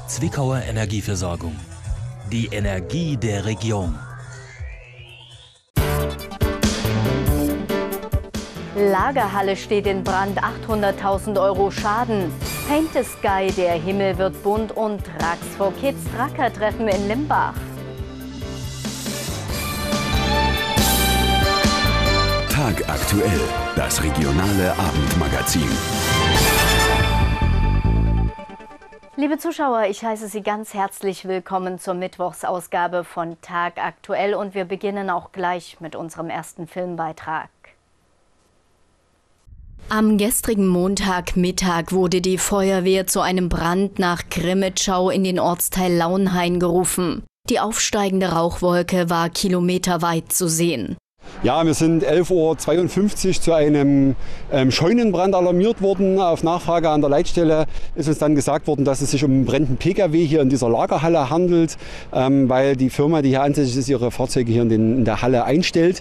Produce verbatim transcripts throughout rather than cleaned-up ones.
Zwickauer Energieversorgung. Die Energie der Region. Lagerhalle steht in Brand, achthunderttausend Euro Schaden. Paint the Sky, der Himmel wird bunt und Rax for Kids Tracker-Treffen in Limbach. Tag aktuell, das regionale Abendmagazin. Liebe Zuschauer, ich heiße Sie ganz herzlich willkommen zur Mittwochsausgabe von Tag aktuell und wir beginnen auch gleich mit unserem ersten Filmbeitrag. Am gestrigen Montagmittag wurde die Feuerwehr zu einem Brand nach Krimitschau in den Ortsteil Launhain gerufen. Die aufsteigende Rauchwolke war kilometerweit zu sehen. Ja, wir sind elf Uhr zweiundfünfzig zu einem ähm, Scheunenbrand alarmiert worden. Auf Nachfrage an der Leitstelle ist uns dann gesagt worden, dass es sich um einen brennenden P K W hier in dieser Lagerhalle handelt, ähm, weil die Firma, die hier ansässig ist, ihre Fahrzeuge hier in, den, in der Halle einstellt.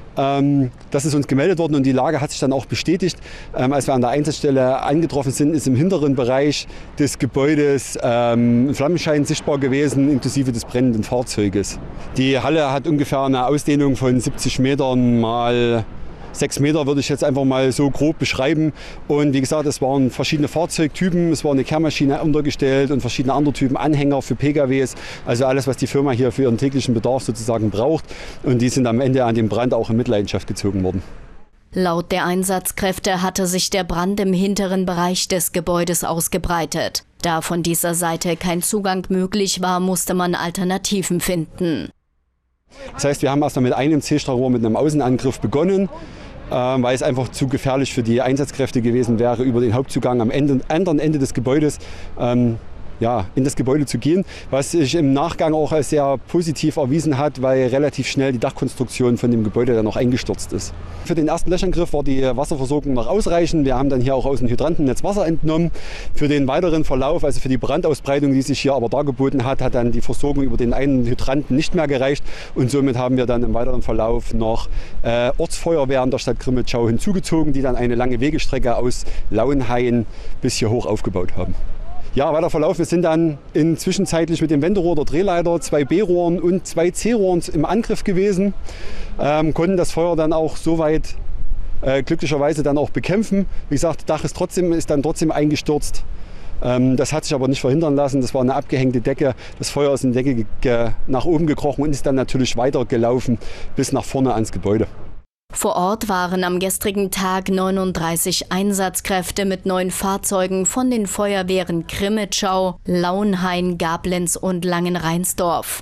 Ähm, das ist uns gemeldet worden und die Lage hat sich dann auch bestätigt. Ähm, als wir an der Einsatzstelle angetroffen sind, ist im hinteren Bereich des Gebäudes ähm, ein Flammenschein sichtbar gewesen, inklusive des brennenden Fahrzeuges. Die Halle hat ungefähr eine Ausdehnung von siebzig Metern mal sechs Meter, würde ich jetzt einfach mal so grob beschreiben. Und wie gesagt, es waren verschiedene Fahrzeugtypen, es war eine Kehrmaschine untergestellt und verschiedene andere Typen Anhänger für P K Ws. Also alles, was die Firma hier für ihren täglichen Bedarf sozusagen braucht. Und die sind am Ende an dem Brand auch in Mitleidenschaft gezogen worden. Laut der Einsatzkräfte hatte sich der Brand im hinteren Bereich des Gebäudes ausgebreitet. Da von dieser Seite kein Zugang möglich war, musste man Alternativen finden. Das heißt, wir haben erst mal mit einem C-Strahrohr mit einem Außenangriff begonnen, weil es einfach zu gefährlich für die Einsatzkräfte gewesen wäre, über den Hauptzugang am Ende, anderen Ende des Gebäudes ähm, ja, in das Gebäude zu gehen, was sich im Nachgang auch als sehr positiv erwiesen hat, weil relativ schnell die Dachkonstruktion von dem Gebäude dann noch eingestürzt ist. Für den ersten Löschangriff war die Wasserversorgung noch ausreichend. Wir haben dann hier auch aus dem Hydrantennetz Wasser entnommen. Für den weiteren Verlauf, also für die Brandausbreitung, die sich hier aber dargeboten hat, hat dann die Versorgung über den einen Hydranten nicht mehr gereicht. Und somit haben wir dann im weiteren Verlauf noch äh, Ortsfeuerwehren der Stadt Krimitschau hinzugezogen, die dann eine lange Wegestrecke aus Launhain bis hier hoch aufgebaut haben. Ja, weiter Verlauf. Wir sind dann inzwischenzeitlich mit dem Wenderohr der Drehleiter, zwei B-Rohren und zwei C-Rohren im Angriff gewesen, ähm, konnten das Feuer dann auch soweit äh, glücklicherweise dann auch bekämpfen. Wie gesagt, das Dach ist, trotzdem, ist dann trotzdem eingestürzt. Ähm, das hat sich aber nicht verhindern lassen. Das war eine abgehängte Decke. Das Feuer ist in die Decke ge- nach oben gekrochen und ist dann natürlich weitergelaufen bis nach vorne ans Gebäude. Vor Ort waren am gestrigen Tag neununddreißig Einsatzkräfte mit neun Fahrzeugen von den Feuerwehren Krimitschau, Launhain, Gablenz und Langenreinsdorf.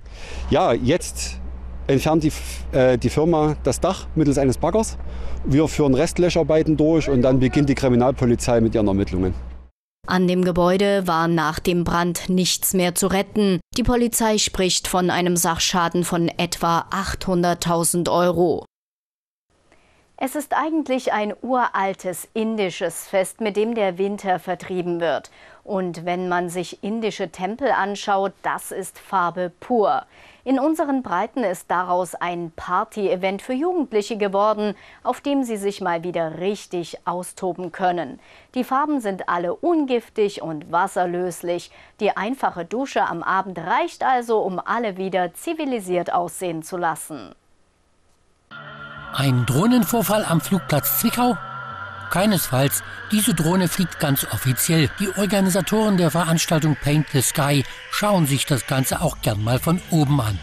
Ja, jetzt entfernt die, äh, die Firma das Dach mittels eines Baggers. Wir führen Restlöscharbeiten durch und dann beginnt die Kriminalpolizei mit ihren Ermittlungen. An dem Gebäude war nach dem Brand nichts mehr zu retten. Die Polizei spricht von einem Sachschaden von etwa achthunderttausend Euro. Es ist eigentlich ein uraltes indisches Fest, mit dem der Winter vertrieben wird. Und wenn man sich indische Tempel anschaut, das ist Farbe pur. In unseren Breiten ist daraus ein Party-Event für Jugendliche geworden, auf dem sie sich mal wieder richtig austoben können. Die Farben sind alle ungiftig und wasserlöslich. Die einfache Dusche am Abend reicht also, um alle wieder zivilisiert aussehen zu lassen. Ein Drohnenvorfall am Flugplatz Zwickau? Keinesfalls. Diese Drohne fliegt ganz offiziell. Die Organisatoren der Veranstaltung Paint the Sky schauen sich das Ganze auch gern mal von oben an.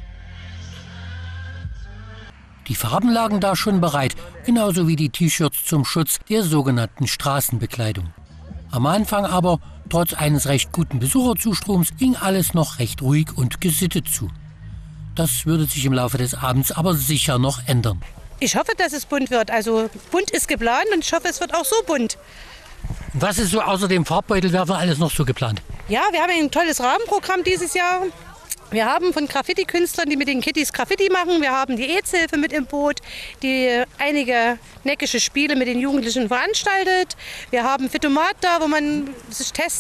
Die Farben lagen da schon bereit, genauso wie die T-Shirts zum Schutz der sogenannten Straßenbekleidung. Am Anfang aber, trotz eines recht guten Besucherzustroms, ging alles noch recht ruhig und gesittet zu. Das würde sich im Laufe des Abends aber sicher noch ändern. Ich hoffe, dass es bunt wird. Also bunt ist geplant und ich hoffe, es wird auch so bunt. Was ist so außer dem Farbbeutelwerfer alles noch so geplant? Ja, wir haben ein tolles Rahmenprogramm dieses Jahr. Wir haben von Graffiti-Künstlern, die mit den Kittys Graffiti machen. Wir haben die AIDS-Hilfe mit im Boot, die einige neckische Spiele mit den Jugendlichen veranstaltet. Wir haben Fitomat da, wo man sich testen